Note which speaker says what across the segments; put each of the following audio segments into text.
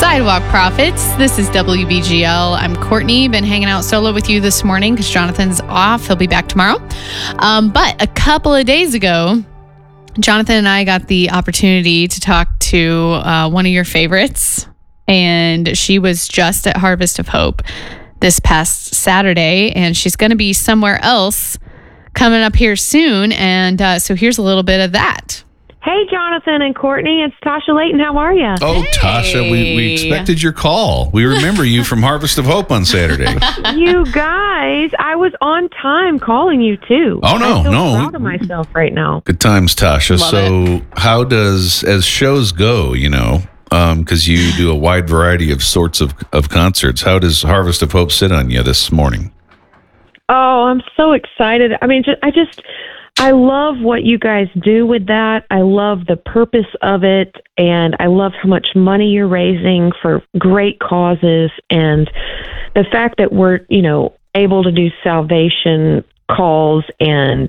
Speaker 1: Sidewalk Prophets. This is WBGL. I'm Courtney. Been hanging out solo with you this morning because Jonathan's off. He'll be back tomorrow. But a couple of days ago, Jonathan and I got the opportunity to talk to one of your favorites, and she was just at Harvest of Hope this past Saturday, and she's going to be somewhere else coming up here soon. And so here's a little bit of that.
Speaker 2: Hey, Jonathan and Courtney, it's Tasha Layton. How are you?
Speaker 3: Oh, hey. Tasha, we expected your call. We remember you from Harvest of Hope on Saturday.
Speaker 2: You guys, I was on time calling you, too.
Speaker 3: Oh, no,
Speaker 2: I'm so proud of myself right now.
Speaker 3: Good times, Tasha.
Speaker 1: Love
Speaker 3: so how does, as shows go, because you do a wide variety of sorts of concerts, how does Harvest of Hope sit on you this morning?
Speaker 2: Oh, I'm so excited. I mean, I love what you guys do with that. I love the purpose of it, and I love how much money you're raising for great causes, and the fact that we're, able to do salvation calls and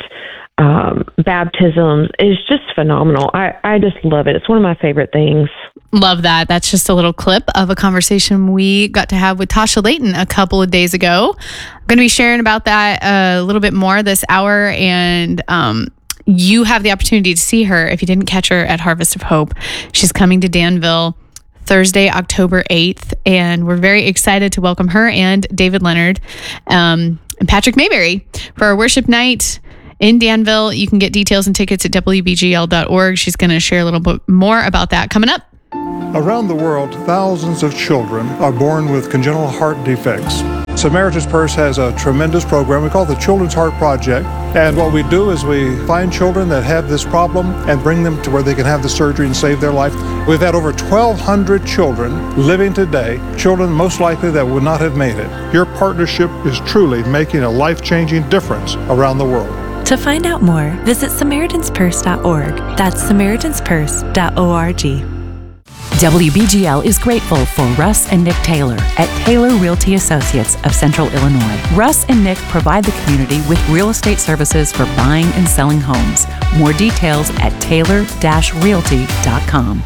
Speaker 2: baptisms is just phenomenal. I just love it. It's one of my favorite things.
Speaker 1: Love that. That's just a little clip of a conversation we got to have with Tasha Layton a couple of days ago. I'm going to be sharing about that a little bit more this hour, and you have the opportunity to see her if you didn't catch her at Harvest of Hope. She's coming to Danville Thursday, October 8th, and we're very excited to welcome her and David Leonard and Patrick Mayberry for our worship night in Danville. You can get details and tickets at WBGL.org. She's going to share a little bit more about that coming up.
Speaker 4: Around the world, thousands of children are born with congenital heart defects. Samaritan's Purse has a tremendous program we call the Children's Heart Project. And what we do is we find children that have this problem and bring them to where they can have the surgery and save their life. We've had over 1,200 children living today, children most likely that would not have made it. Your partnership is truly making a life-changing difference around the world.
Speaker 5: To find out more, visit SamaritansPurse.org. That's SamaritansPurse.org.
Speaker 6: WBGL is grateful for Russ and Nick Taylor at Taylor Realty Associates of Central Illinois. Russ and Nick provide the community with real estate services for buying and selling homes. More details at taylor-realty.com.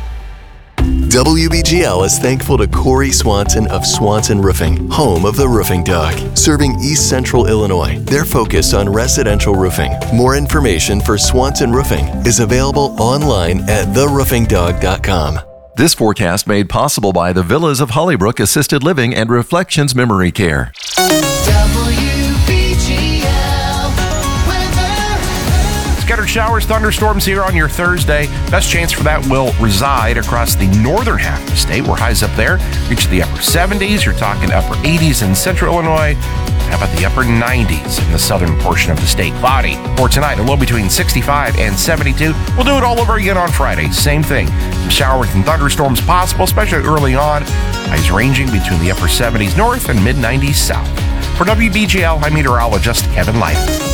Speaker 7: WBGL is thankful to Corey Swanson of Swanson Roofing, home of the Roofing Dog, serving East Central Illinois. They're focused on residential roofing. More information for Swanson Roofing is available online at theroofingdog.com.
Speaker 8: This forecast made possible by the Villas of Hollybrook Assisted Living and Reflections Memory Care.
Speaker 9: Scattered showers, thunderstorms here on your Thursday. Best chance for that will reside across the northern half of the state, where highs up there reach the upper 70s. You're talking upper 80s in central Illinois. How about the upper 90s in the southern portion of the state? Cloudy for tonight, a low between 65 and 72. We'll do it all over again on Friday. Same thing. Some showers and thunderstorms possible, especially early on. Highs ranging between the upper 70s north and mid 90s south. For WBGL, I'm meteorologist Kevin Light.